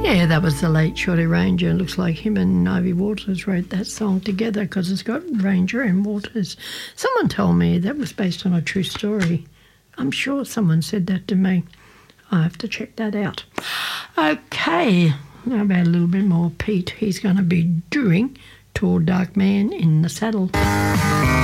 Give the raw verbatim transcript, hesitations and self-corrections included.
Yeah, that was the late Shorty Ranger. It looks like him and Ivy Waters wrote that song together because it's got Ranger and Waters. Someone told me that was based on a true story. I'm sure someone said that to me. I have to check that out. Okay, now about a little bit more Pete. He's going to be doing Tall Dark Man in the Saddle.